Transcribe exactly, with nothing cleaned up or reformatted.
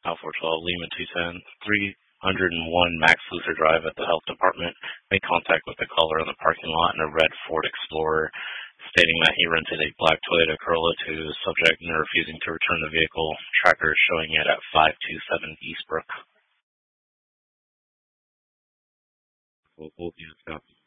Alpha twelve Lima two ten, three hundred one Max Luther Drive at the Health Department. Made contact with the caller in the parking lot in a red Ford Explorer, stating that he rented a black Toyota Corolla to the subject and refusing to return the vehicle. Tracker showing it at five two seven Eastbrook. We'll hold you. Copy.